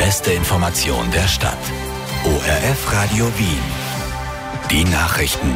beste Information der Stadt. ORF Radio Wien. Die Nachrichten.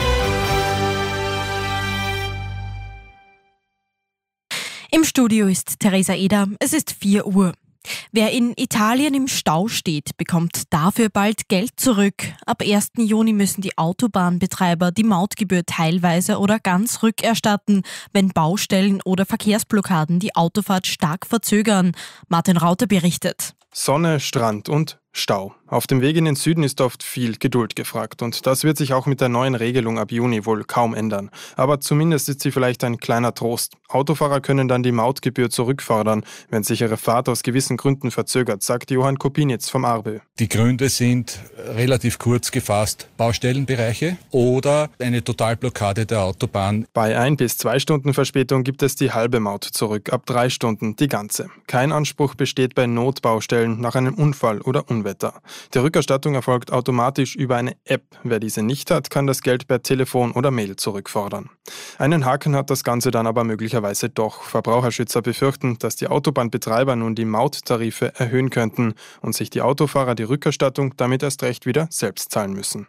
Im Studio ist Theresa Eder. Es ist 4 Uhr. Wer in Italien im Stau steht, bekommt dafür bald Geld zurück. Ab 1. Juni müssen die Autobahnbetreiber die Mautgebühr teilweise oder ganz rückerstatten, wenn Baustellen oder Verkehrsblockaden die Autofahrt stark verzögern. Martin Rauter berichtet. Sonne, Strand und Stau. Auf dem Weg in den Süden ist oft viel Geduld gefragt und das wird sich auch mit der neuen Regelung ab Juni wohl kaum ändern. Aber zumindest ist sie vielleicht ein kleiner Trost. Autofahrer können dann die Mautgebühr zurückfordern, wenn sich ihre Fahrt aus gewissen Gründen verzögert, sagt Johann Kopinitz vom ARBÖ. Die Gründe sind relativ kurz gefasst: Baustellenbereiche oder eine Totalblockade der Autobahn. Bei 1 bis 2 Stunden Verspätung gibt es die halbe Maut zurück, ab 3 Stunden die ganze. Kein Anspruch besteht bei Notbaustellen nach einem Unfall oder Unwetter. Die Rückerstattung erfolgt automatisch über eine App. Wer diese nicht hat, kann das Geld per Telefon oder Mail zurückfordern. Einen Haken hat das Ganze dann aber möglicherweise doch. Verbraucherschützer befürchten, dass die Autobahnbetreiber nun die Mauttarife erhöhen könnten und sich die Autofahrer die Rückerstattung damit erst recht wieder selbst zahlen müssen.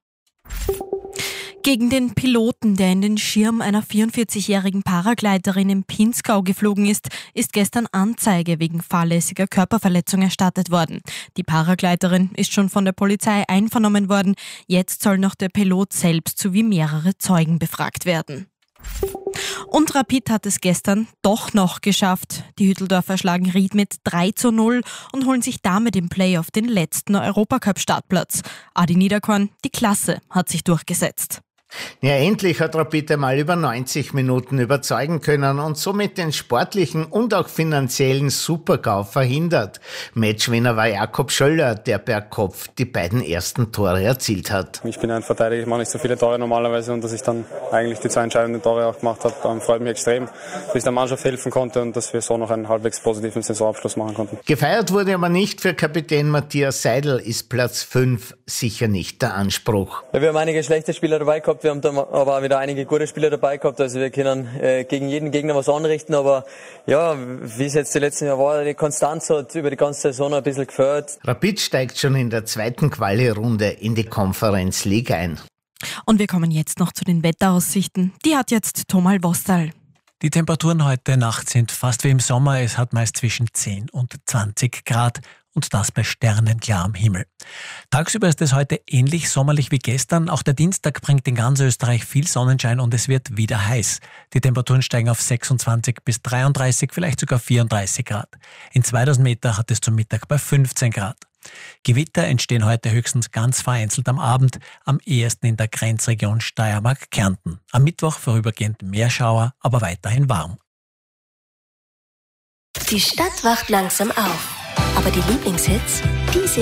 Gegen den Piloten, der in den Schirm einer 44-jährigen Paragleiterin im Pinzgau geflogen ist gestern Anzeige wegen fahrlässiger Körperverletzung erstattet worden. Die Paragleiterin ist schon von der Polizei einvernommen worden. Jetzt soll noch der Pilot selbst sowie mehrere Zeugen befragt werden. Und Rapid hat es gestern doch noch geschafft. Die Hütteldorfer schlagen Ried mit 3:0 und holen sich damit im Playoff den letzten Europacup-Startplatz. Adi Niederkorn, die Klasse hat sich durchgesetzt. Ja, endlich hat Rapid einmal über 90 Minuten überzeugen können und somit den sportlichen und auch finanziellen Super-GAU verhindert. Matchwinner war Jakob Schöller, der per Kopf die beiden ersten Tore erzielt hat. Ich bin ein Verteidiger, ich mache nicht so viele Tore normalerweise und dass ich dann eigentlich die 2 entscheidenden Tore auch gemacht habe, freut mich extrem, dass ich der Mannschaft helfen konnte und dass wir so noch einen halbwegs positiven Saisonabschluss machen konnten. Gefeiert wurde aber nicht für Kapitän Matthias Seidel, ist Platz 5 sicher nicht der Anspruch. Ja, wir haben einige schlechte Spieler dabei gehabt. Wir haben da aber auch wieder einige gute Spieler dabei gehabt, also wir können gegen jeden Gegner was anrichten, aber ja, wie es jetzt die letzten Jahre war, die Konstanz hat über die ganze Saison ein bisschen gefällt. Rapid steigt schon in der 2. Quali-Runde in die Conference League ein. Und wir kommen jetzt noch zu den Wetteraussichten. Die hat jetzt Tomal Vostal. Die Temperaturen heute Nacht sind fast wie im Sommer. Es hat meist zwischen 10 und 20 Grad. Und das bei sternenklarem Himmel. Tagsüber ist es heute ähnlich sommerlich wie gestern. Auch der Dienstag bringt in ganz Österreich viel Sonnenschein und es wird wieder heiß. Die Temperaturen steigen auf 26 bis 33, vielleicht sogar 34 Grad. In 2000 Meter hat es zum Mittag bei 15 Grad. Gewitter entstehen heute höchstens ganz vereinzelt am Abend, am ehesten in der Grenzregion Steiermark-Kärnten. Am Mittwoch vorübergehend mehr Schauer, aber weiterhin warm. Die Stadt wacht langsam auf. Aber die Lieblingshits, die